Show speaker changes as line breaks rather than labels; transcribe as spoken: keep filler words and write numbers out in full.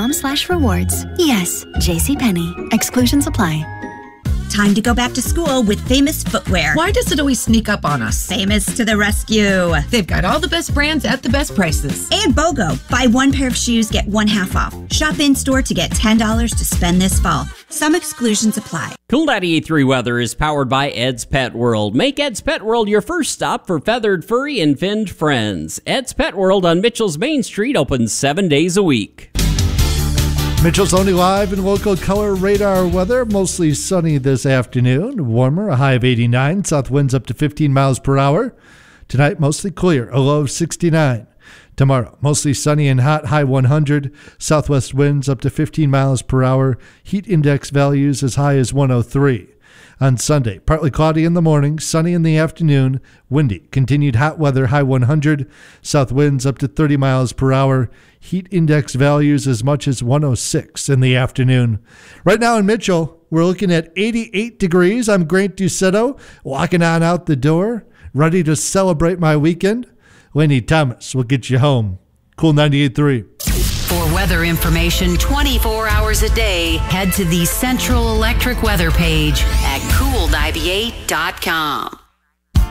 jcpenney.com slash rewards. Yes, JCPenney. Exclusions apply.
Time to go back to school with Famous Footwear.
Why does it always sneak up on us?
Famous to the rescue.
They've got all the best brands at the best prices.
And BOGO. Buy one pair of shoes, get one half off. Shop in-store to get ten dollars to spend this fall. Some exclusions apply.
Cool ninety-eight point three weather is powered by Ed's Pet World. Make Ed's Pet World your first stop for feathered, furry, and finned friends. Ed's Pet World on Mitchell's Main Street opens seven days a week.
Mitchell's Only Live and local color radar weather. Mostly sunny this afternoon. Warmer, a high of eighty-nine. South winds up to fifteen miles per hour. Tonight, mostly clear, a low of sixty-nine. Tomorrow, mostly sunny and hot, high one hundred. Southwest winds up to fifteen miles per hour. Heat index values as high as one oh three. On Sunday, partly cloudy in the morning, sunny in the afternoon, windy, continued hot weather, high one hundred, south winds up to thirty miles per hour, heat index values as much as one oh six in the afternoon. Right now in Mitchell, we're looking at eighty-eight degrees. I'm Grant Ducetto, walking on out the door, ready to celebrate my weekend. Lenny Thomas will get you home. Cool ninety-eight point three.
For weather information twenty-four hours a day, head to the Central Electric weather page at cool ninety-eight dot com.